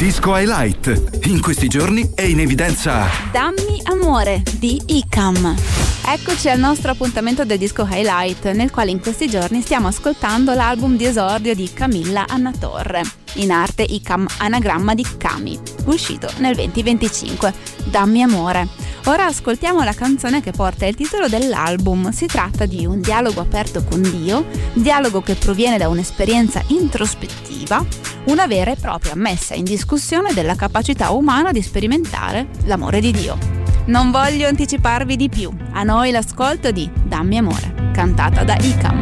Disco Highlight. In questi giorni è in evidenza Dammi amore di ICAM. Eccoci al nostro appuntamento del Disco Highlight, nel quale in questi giorni stiamo ascoltando l'album di esordio di Camilla Annatorre, in arte ICAM anagramma di Cami, uscito nel 2025. Dammi amore. Ora ascoltiamo la canzone che porta il titolo dell'album. Si tratta di un dialogo aperto con Dio, dialogo che proviene da un'esperienza introspettiva, una vera e propria messa in discussione della capacità umana di sperimentare l'amore di Dio. Non voglio anticiparvi di più, a noi l'ascolto di Dammi amore, cantata da ICAM.